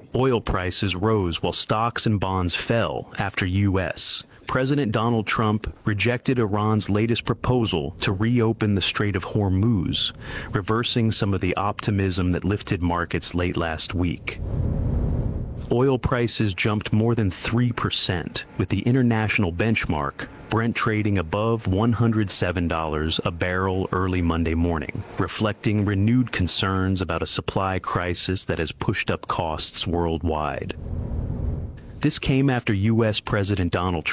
Oil prices rose while stocks and bonds fell after U.S. President Donald Trump rejected Iran's latest proposal to reopen the Strait of Hormuz, reversing some of the optimism that lifted markets late last week. Oil prices jumped more than 3%, with the international benchmark, Brent, trading above $107 a barrel early Monday morning, reflecting renewed concerns about a supply crisis that has pushed up costs worldwide. This came after U.S. President Donald Trump